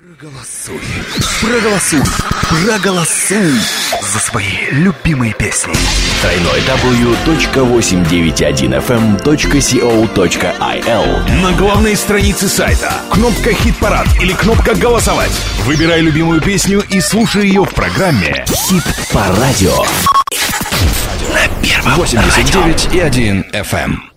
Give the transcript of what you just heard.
Проголосуй за свои любимые песни. www.891fm.co.il. На главной странице сайта кнопка «Хит-парад» или кнопка «Голосовать». Выбирай любимую песню и слушай ее в программе «Хит по радио». На первом 89,1 FM.